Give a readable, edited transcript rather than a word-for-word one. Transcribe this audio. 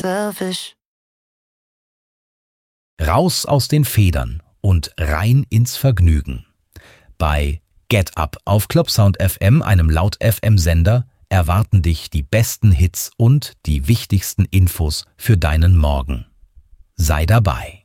selfish. Raus aus den Federn und rein ins Vergnügen. Bei Get Up auf Clubsound FM, einem Laut-FM-Sender, erwarten dich die besten Hits und die wichtigsten Infos für deinen Morgen. Sei dabei.